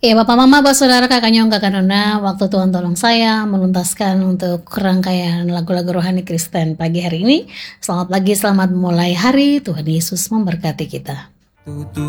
Ya Bapak Mama, Bapak Saudara, Kakak Nyong, Kakak Nona, waktu Tuhan tolong saya menuntaskan untuk rangkaian lagu-lagu rohani Kristen pagi hari ini. Selamat pagi, selamat mulai hari, Tuhan Yesus memberkati kita.